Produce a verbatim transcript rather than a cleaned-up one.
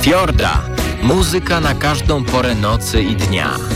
Fiorda. Muzyka na każdą porę nocy i dnia.